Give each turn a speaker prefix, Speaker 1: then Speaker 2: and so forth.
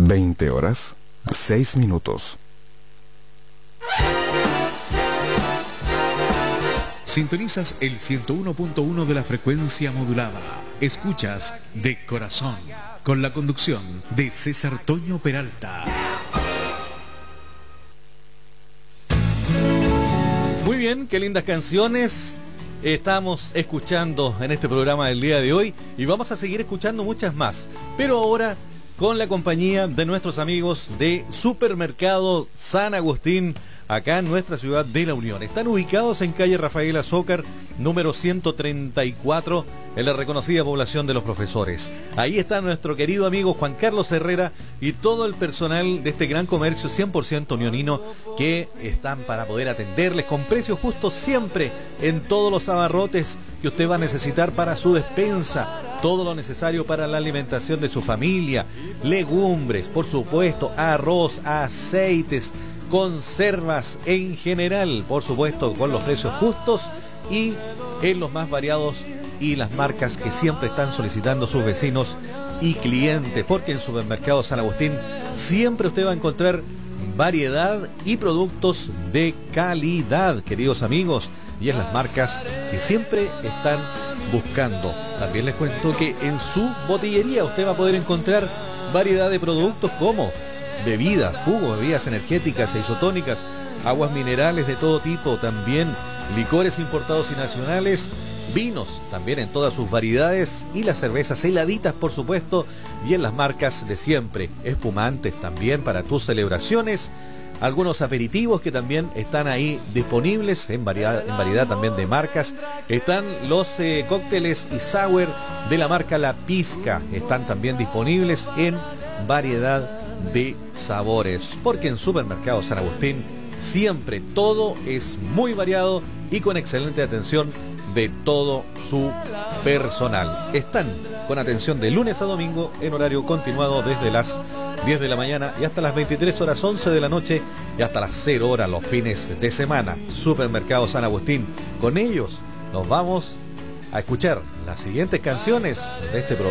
Speaker 1: 20 horas, 6 minutos.
Speaker 2: Sintonizas el 101.1 de la frecuencia modulada. Escuchas De Corazón, con la conducción de César Toño Peralta.
Speaker 3: Muy bien, qué lindas canciones estamos escuchando en este programa del día de hoy, y vamos a seguir escuchando muchas más, pero ahora con la compañía de nuestros amigos de Supermercado San Agustín, acá en nuestra ciudad de La Unión. Están ubicados en calle Rafael Azócar, número 134, en la reconocida población de Los Profesores. Ahí está nuestro querido amigo Juan Carlos Herrera y todo el personal de este gran comercio 100% unionino, que están para poder atenderles con precios justos siempre en todos los abarrotes que usted va a necesitar para su despensa, todo lo necesario para la alimentación de su familia, legumbres, por supuesto, arroz, aceites, conservas en general, por supuesto, con los precios justos y en los más variados y las marcas que siempre están solicitando sus vecinos y clientes, porque en Supermercado San Agustín siempre usted va a encontrar variedad y productos de calidad, queridos amigos, y es las marcas que siempre están buscando. También les cuento que en su botillería usted va a poder encontrar variedad de productos como bebidas, jugos, bebidas energéticas e isotónicas, aguas minerales de todo tipo, también licores importados y nacionales, vinos también en todas sus variedades, y las cervezas heladitas, por supuesto, y en las marcas de siempre, espumantes también para tus celebraciones, algunos aperitivos que también están ahí disponibles en variedad también de marcas. Están los cócteles y sour de la marca La Pizca, están también disponibles en variedad de sabores, porque en Supermercado San Agustín siempre todo es muy variado y con excelente atención de todo su personal. Están con atención de lunes a domingo en horario continuado desde las 10 de la mañana y hasta las 23 horas 11 de la noche, y hasta las 0 horas los fines de semana. Supermercado San Agustín. Con ellos nos vamos a escuchar las siguientes canciones de este programa.